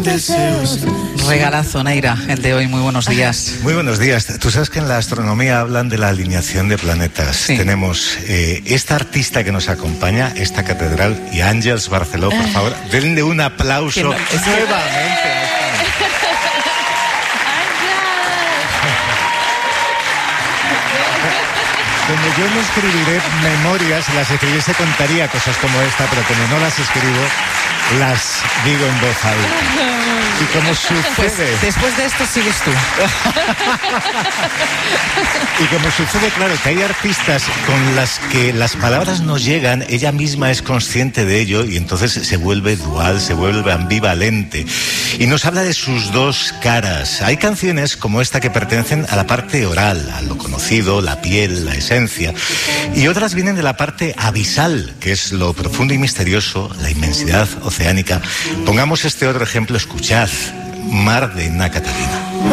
deseos. Regalazo, Neira, el de hoy. Muy buenos días. Muy buenos días. Tú sabes que en la astronomía hablan de la alineación de planetas. Sí. Tenemos esta artista que nos acompaña, esta catedral, y Àngels Barceló, por favor, denle un aplauso nuevamente. Como yo no escribiré memorias, las escribiese contaría cosas como esta, pero como no las escribo, las digo en voz alta. Y como sucede... Pues después de esto sigues tú. Y como sucede, claro, que hay artistas con las que las palabras no llegan, ella misma es consciente de ello y entonces se vuelve dual, se vuelve ambivalente. Y nos habla de sus dos caras. Hay canciones como esta que pertenecen a la parte oral, a lo conocido, la piel, la esencia. Y otras vienen de la parte abisal, que es lo profundo y misterioso, la inmensidad oceánica. Pongamos este otro ejemplo, escuchad, Mar de Ana Catalina.